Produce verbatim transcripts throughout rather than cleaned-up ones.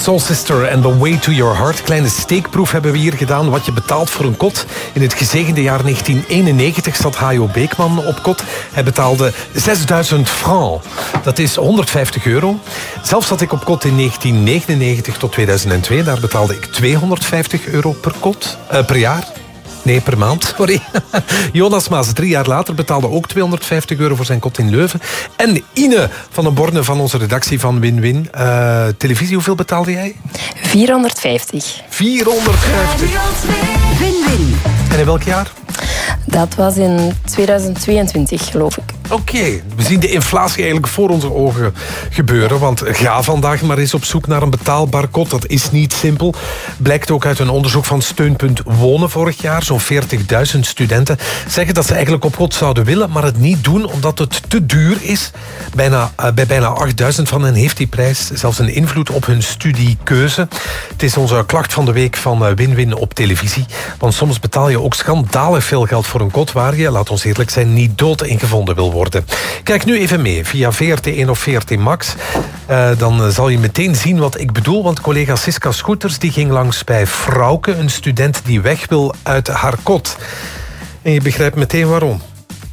Soul Sister and The Way to Your Heart. Kleine steekproef hebben we hier gedaan. Wat je betaalt voor een kot. In het gezegende jaar negentien eenennegentig zat H O Beekman op kot. Hij betaalde zesduizend francs. Dat is honderdvijftig euro. Zelf zat ik op kot in negentien negenennegentig tot tweeduizend twee. Daar betaalde ik tweehonderdvijftig euro per kot. Uh, per jaar. Nee, per maand, sorry. Jonas Maas, drie jaar later, betaalde ook tweehonderdvijftig euro voor zijn kot in Leuven. En Ine van den Borne van onze redactie van Win-Win. Uh, televisie, hoeveel betaalde jij? vierhonderdvijftig. vierhonderdvijftig. Win-Win. En in welk jaar? Dat was in tweeduizend tweeëntwintig, geloof ik. Oké, okay. We zien de inflatie eigenlijk voor onze ogen gebeuren. Want ga vandaag maar eens op zoek naar een betaalbaar kot. Dat is niet simpel. Blijkt ook uit een onderzoek van Steunpunt Wonen vorig jaar. Zo'n veertigduizend studenten zeggen dat ze eigenlijk op kot zouden willen, maar het niet doen omdat het te duur is. Bijna, uh, bij bijna achtduizend van hen heeft die prijs zelfs een invloed op hun studiekeuze. Het is onze klacht van de week van uh, Win-Win op televisie. Want soms betaal je ook schandalig veel geld voor een kot waar je, laat ons eerlijk zijn, niet dood in gevonden wil worden. Kijk nu even mee via V R T één of V R T Max. Uh, dan zal je meteen zien wat ik bedoel. Want collega Siska Schoeters die ging langs bij Frauke, een student die weg wil uit haar kot. En je begrijpt meteen waarom.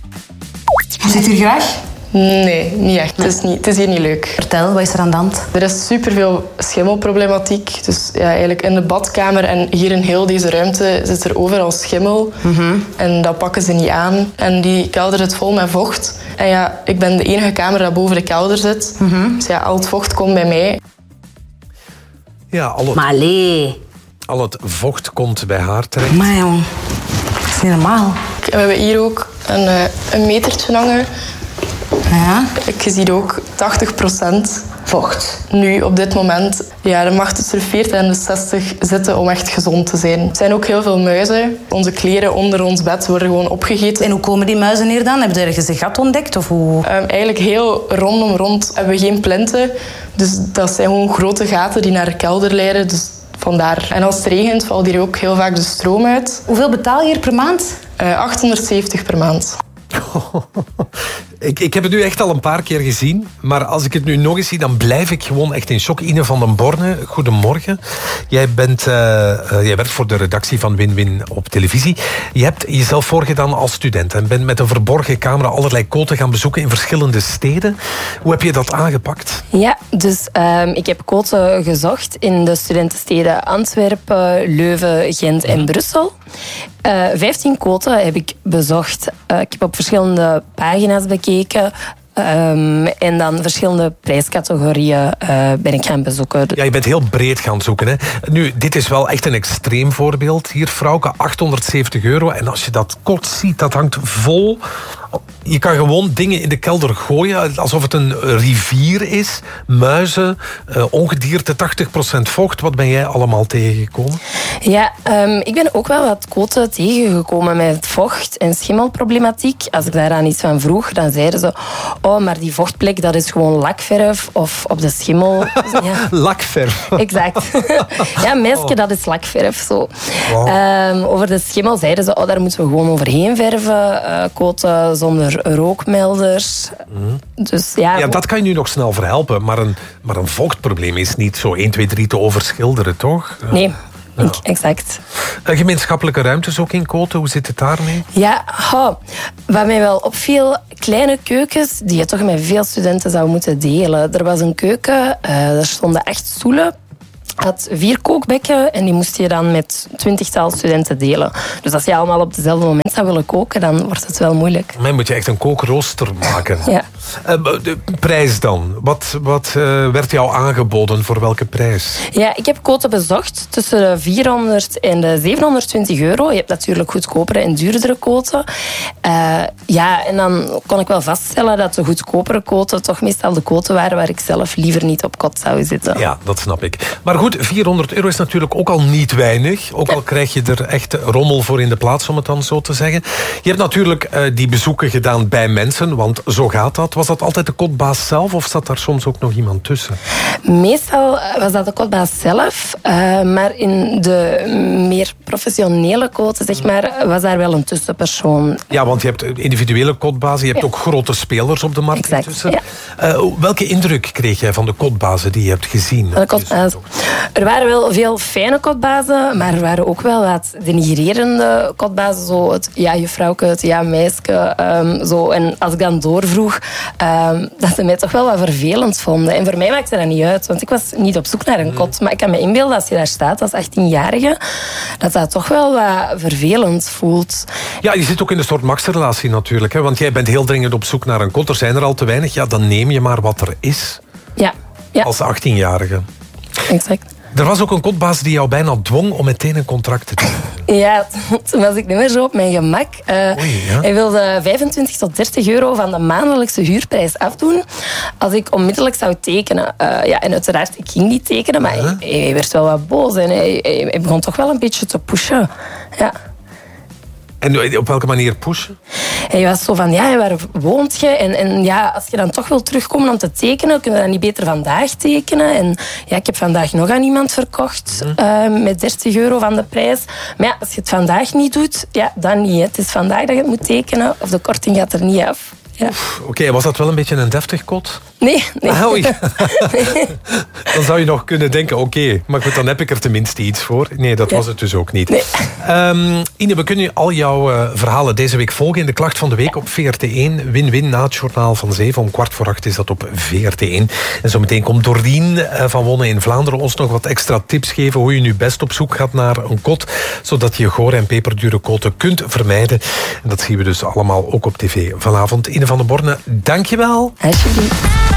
Je zit hier graag? Nee, niet echt. Het is, niet, het is hier niet leuk. Vertel, wat is er aan de hand? Er is superveel schimmelproblematiek. Dus ja, eigenlijk in de badkamer en hier in heel deze ruimte zit er overal schimmel. Mm-hmm. En dat pakken ze niet aan. En die kelder zit vol met vocht. En ja, ik ben de enige kamer dat boven de kelder zit. Mm-hmm. Dus ja, al het vocht komt bij mij. Ja, al het, maar allee. al het vocht komt bij haar terecht. Maar jong, dat is niet normaal. We hebben hier ook een, een metertje hangen. Ja. Je ziet ook tachtig procent vocht. Nu, op dit moment, ja, de mag tussen de veertig en de zestig zitten om echt gezond te zijn. Er zijn ook heel veel muizen. Onze kleren onder ons bed worden gewoon opgegeten. En hoe komen die muizen hier dan? Heb je ergens een gat ontdekt? Of hoe? Um, eigenlijk heel rondom rond hebben we geen plinten. Dus dat zijn gewoon grote gaten die naar de kelder leiden. Dus vandaar. En als het regent, valt hier ook heel vaak de stroom uit. Hoeveel betaal je hier per maand? Uh, achthonderdzeventig per maand. Ik, ik heb het nu echt al een paar keer gezien, maar als ik het nu nog eens zie, dan blijf ik gewoon echt in shock. Ine van den Borne, goedemorgen. Jij, bent, uh, uh, jij werkt voor de redactie van Win-Win op televisie. Je hebt jezelf voorgedaan als student en bent met een verborgen camera allerlei koten gaan bezoeken in verschillende steden. Hoe heb je dat aangepakt? Ja, dus um, ik heb koten gezocht in de studentensteden Antwerpen, Leuven, Gent en Brussel. Uh, vijftien koten heb ik bezocht. Uh, ik heb op verschillende pagina's bekeken. Um, en dan verschillende prijscategorieën uh, ben ik gaan bezoeken. Ja, je bent heel breed gaan zoeken. Hè? Nu, dit is wel echt een extreem voorbeeld. Hier, Frauke, achthonderdzeventig euro. En als je dat kot ziet, dat hangt vol. Je kan gewoon dingen in de kelder gooien, alsof het een rivier is. Muizen, uh, ongedierte, tachtig procent vocht. Wat ben jij allemaal tegengekomen? Ja, um, ik ben ook wel wat koten tegengekomen met vocht- en schimmelproblematiek. Als ik daaraan iets van vroeg, dan zeiden ze... Oh, maar die vochtplek, dat is gewoon lakverf. Of op de schimmel... Ja. Lakverf? Exact. Ja, meisje, dat is lakverf. Zo. Wow. Um, over de schimmel zeiden ze... Oh, daar moeten we gewoon overheen verven. Uh, koten zonder rookmelders. Mm. Dus, ja, ja, dat kan je nu nog snel verhelpen. Maar een, maar een vochtprobleem is niet zo één, twee, drie te overschilderen, toch? Nee. Ja. Exact. Gemeenschappelijke ruimtes ook in koten, hoe zit het daarmee? Ja, oh, wat mij wel opviel, kleine keukens die je toch met veel studenten zou moeten delen. Er was een keuken, uh, er stonden acht stoelen, had vier kookbekken en die moest je dan met twintigtal studenten delen. Dus als je allemaal op dezelfde moment zou willen koken, dan wordt het wel moeilijk. Maar moet je echt een kookrooster maken. Ja. Uh, de prijs dan? Wat, wat uh, werd jou aangeboden voor welke prijs? Ja, ik heb koten bezocht tussen de vierhonderd en de zevenhonderdtwintig euro. Je hebt natuurlijk goedkopere en duurdere koten. Uh, ja, en dan kon ik wel vaststellen dat de goedkopere koten toch meestal de koten waren waar ik zelf liever niet op kot zou zitten. Ja, dat snap ik. Maar goed, vierhonderd euro is natuurlijk ook al niet weinig. Ook al krijg je er echt rommel voor in de plaats, om het dan zo te zeggen. Je hebt natuurlijk uh, die bezoeken gedaan bij mensen, want zo gaat dat. was dat altijd de kotbaas zelf of zat daar soms ook nog iemand tussen? Meestal was dat de kotbaas zelf, uh, maar in de meer professionele koten, zeg maar, was daar wel een tussenpersoon. Ja, want je hebt individuele kotbazen, je hebt ja. ook grote spelers op de markt exact, intussen. Ja. Uh, welke indruk kreeg jij van de kotbazen die je hebt gezien? De kotbazen. Er waren wel veel fijne kotbazen, maar er waren ook wel wat denigrerende kotbazen. Zo het ja, juffrouwke, het ja, meisje. Um, zo. En als ik dan doorvroeg, um, dat ze mij toch wel wat vervelend vonden. En voor mij maakte dat niet uit, want ik was niet op zoek naar een kot. Maar ik kan me inbeelden, als je daar staat als achttienjarige, dat dat toch wel wat vervelend voelt. Ja, je zit ook in een soort machtsrelatie natuurlijk. Hè? Want jij bent heel dringend op zoek naar een kot. Er zijn er al te weinig. Ja, dan neem je maar wat er is. Ja. ja. Als achttienjarige. Exact. Er was ook een kotbaas die jou bijna dwong om meteen een contract te tekenen. Ja, toen was ik niet meer zo op mijn gemak. Uh, Oei, ja. Hij wilde vijfentwintig tot dertig euro van de maandelijkse huurprijs afdoen als ik onmiddellijk zou tekenen. Uh, ja, en uiteraard, ik ging niet tekenen, maar uh-huh. hij, hij werd wel wat boos en hij, hij, hij begon toch wel een beetje te pushen. Ja. En op welke manier pushen? Hij was zo van, ja, waar woont je? En, en ja, als je dan toch wil terugkomen om te tekenen, kun je dan niet beter vandaag tekenen? En ja, ik heb vandaag nog aan iemand verkocht mm-hmm. uh, met dertig euro van de prijs. Maar ja, als je het vandaag niet doet, ja, dan niet. Hè. Het is vandaag dat je het moet tekenen of de korting gaat er niet af. Ja. Oké, okay, was dat wel een beetje een deftig kot? Nee. nee. Ah, oei. nee. Dan zou je nog kunnen denken, oké, okay, maar goed, dan heb ik er tenminste iets voor. Nee, dat ja. was het dus ook niet. Nee. Um, Ine, we kunnen al jouw uh, verhalen deze week volgen in de Klacht van de Week op V R T één. Win-win na het journaal van zeven. Om kwart voor acht is dat op V R T één. En zometeen komt Doreen uh, van Wonen in Vlaanderen ons nog wat extra tips geven hoe je nu best op zoek gaat naar een kot, zodat je gore en peperdure koten kunt vermijden. En dat zien we dus allemaal ook op tv vanavond. Ine van den Borne, dank je wel. Alsjeblieft.